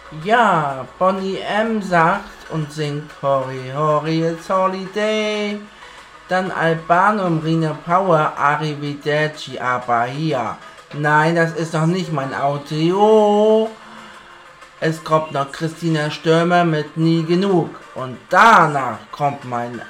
Ja, Bonnie M. sagt und singt Hori Hori, it's Holiday. Dann Albanum, Rina Power, Arrivederci, Abahia. Nein, das ist doch nicht mein Audio. Es kommt noch Christina Stürmer mit Nie genug. Und danach kommt mein